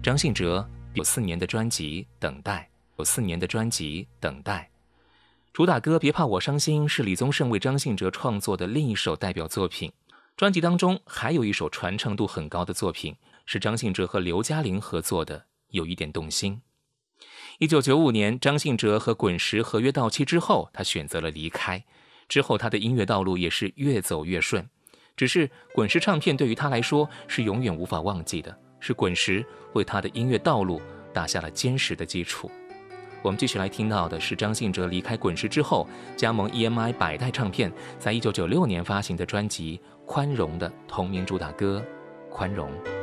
张信哲94年的专辑《等待》，94年的专辑《等待》。主打歌《别怕我伤心》是李宗盛为张信哲创作的另一首代表作品。专辑当中还有一首传唱度很高的作品，是张信哲和刘嘉玲合作的《有一点动心》。1995年，张信哲和滚石合约到期之后，他选择了离开。之后他的音乐道路也是越走越顺。只是滚石唱片对于他来说是永远无法忘记的，是滚石为他的音乐道路打下了坚实的基础。我们继续来听到的是张信哲离开滚石之后，加盟 EMI 百代唱片，在1996年发行的专辑《宽容》的同名主打歌《宽容》。